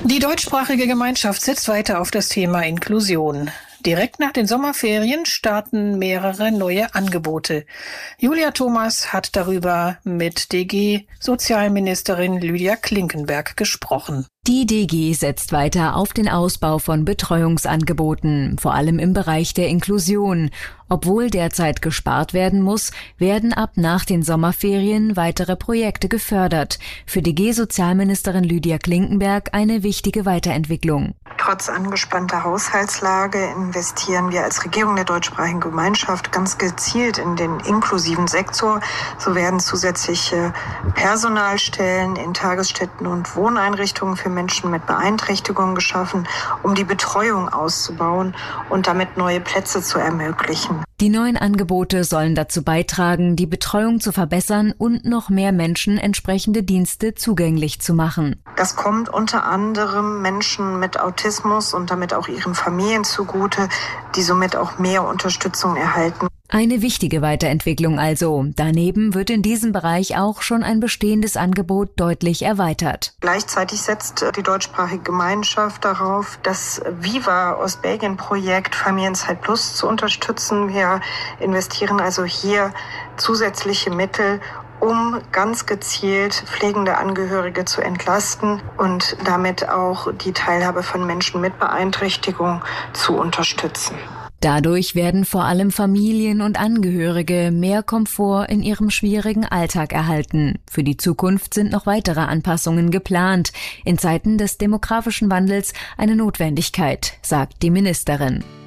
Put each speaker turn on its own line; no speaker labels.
Die deutschsprachige Gemeinschaft setzt weiter auf das Thema Inklusion. Direkt nach den Sommerferien starten mehrere neue Angebote. Julia Thomas hat darüber mit DG-Sozialministerin Lydia Klinkenberg gesprochen.
Die DG setzt weiter auf den Ausbau von Betreuungsangeboten, vor allem im Bereich der Inklusion. Obwohl derzeit gespart werden muss, werden ab nach den Sommerferien weitere Projekte gefördert. Für DG-Sozialministerin Lydia Klinkenberg eine wichtige Weiterentwicklung.
Trotz angespannter Haushaltslage investieren wir als Regierung der deutschsprachigen Gemeinschaft ganz gezielt in den inklusiven Sektor. So werden zusätzliche Personalstellen in Tagesstätten und Wohneinrichtungen für Menschen mit Beeinträchtigungen geschaffen, um die Betreuung auszubauen und damit neue Plätze zu ermöglichen.
Die neuen Angebote sollen dazu beitragen, die Betreuung zu verbessern und noch mehr Menschen entsprechende Dienste zugänglich zu machen.
Das kommt unter anderem Menschen mit Autismus und damit auch ihren Familien zugute, die somit auch mehr Unterstützung erhalten.
Eine wichtige Weiterentwicklung also. Daneben wird in diesem Bereich auch schon ein bestehendes Angebot deutlich erweitert.
Gleichzeitig setzt die deutschsprachige Gemeinschaft darauf, das Viva Ostbelgien-Projekt Familienzeit Plus zu unterstützen. Wir investieren also hier zusätzliche Mittel, um ganz gezielt pflegende Angehörige zu entlasten und damit auch die Teilhabe von Menschen mit Beeinträchtigung zu unterstützen.
Dadurch werden vor allem Familien und Angehörige mehr Komfort in ihrem schwierigen Alltag erhalten. Für die Zukunft sind noch weitere Anpassungen geplant. In Zeiten des demografischen Wandels eine Notwendigkeit, sagt die Ministerin.